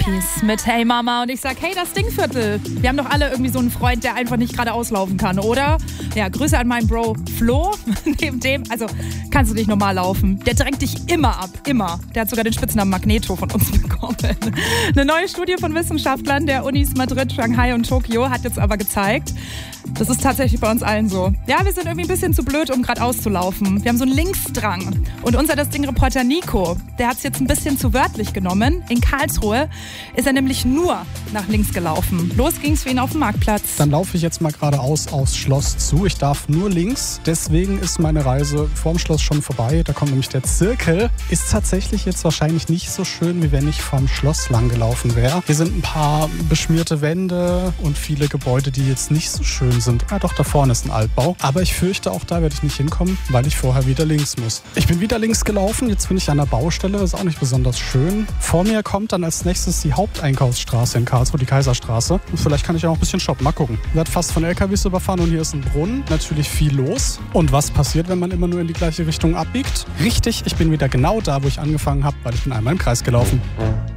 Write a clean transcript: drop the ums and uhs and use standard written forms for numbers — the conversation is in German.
Monkeys mit Hey Mama und ich sag, hey, das Dingviertel. Wir haben doch alle irgendwie so einen Freund, der einfach nicht geradeaus laufen kann, oder? Ja, Grüße an meinen Bro Flo. Neben dem, also kannst du nicht normal laufen. Der drängt dich immer ab, immer. Der hat sogar den Spitznamen Magneto von uns bekommen. Eine neue Studie von Wissenschaftlern der Unis Madrid, Shanghai und Tokio hat jetzt aber gezeigt, das ist tatsächlich bei uns allen so. Ja, wir sind irgendwie ein bisschen zu blöd, um geradeaus zu laufen. Wir haben so einen Linksdrang. Und unser Das Ding-Reporter Nico, der hat es jetzt ein bisschen zu wörtlich genommen. In Karlsruhe ist er nämlich nur nach links gelaufen. Los ging's für ihn auf dem Marktplatz. Dann laufe ich jetzt mal geradeaus aufs Schloss zu. Ich darf nur links. Deswegen ist meine Reise vorm Schloss schon vorbei. Da kommt nämlich der Zirkel. Ist tatsächlich jetzt wahrscheinlich nicht so schön, wie wenn ich vorm Schloss lang gelaufen wäre. Hier sind ein paar beschmierte Wände und viele Gebäude, die jetzt nicht so schön sind. Ah, doch, da vorne ist ein Altbau. Aber ich fürchte, auch da werde ich nicht hinkommen, weil ich vorher wieder links muss. Ich bin wieder links gelaufen. Jetzt bin ich an der Baustelle. Das ist auch nicht besonders schön. Vor mir kommt dann als nächstes die Haupteinkaufsstraße in Karlsruhe, die Kaiserstraße. Und vielleicht kann ich auch ein bisschen shoppen. Mal gucken. Ich werde fast von LKWs überfahren und hier ist ein Brunnen. Natürlich viel los. Und was passiert, wenn man immer nur in die gleiche Richtung abbiegt? Richtig, ich bin wieder genau da, wo ich angefangen habe, weil ich bin einmal im Kreis gelaufen.